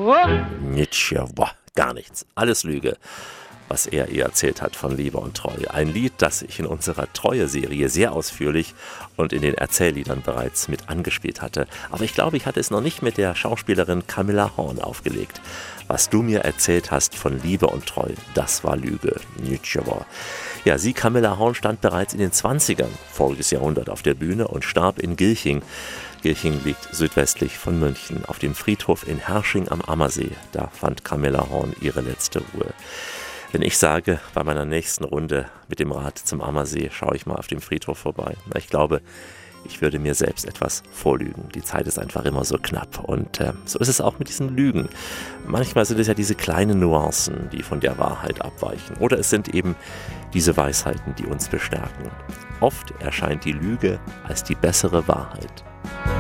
Nitschja, gar nichts. Alles Lüge, was er ihr erzählt hat von Liebe und Treue. Ein Lied, das ich in unserer Treue-Serie sehr ausführlich und in den Erzählliedern bereits mit angespielt hatte. Aber ich glaube, ich hatte es noch nicht mit der Schauspielerin Camilla Horn aufgelegt. Was du mir erzählt hast von Liebe und Treue, das war Lüge. Ja, sie, Camilla Horn, stand bereits in den 20ern voriges Jahrhundert auf der Bühne und starb in Gilching. Gilching liegt südwestlich von München, auf dem Friedhof in Herrsching am Ammersee. Da fand Camilla Horn ihre letzte Ruhe. Wenn ich sage, bei meiner nächsten Runde mit dem Rad zum Ammersee schaue ich mal auf dem Friedhof vorbei. Ich glaube, ich würde mir selbst etwas vorlügen. Die Zeit ist einfach immer so knapp und so ist es auch mit diesen Lügen. Manchmal sind es ja diese kleinen Nuancen, die von der Wahrheit abweichen. Oder es sind eben diese Weisheiten, die uns bestärken. Oft erscheint die Lüge als die bessere Wahrheit.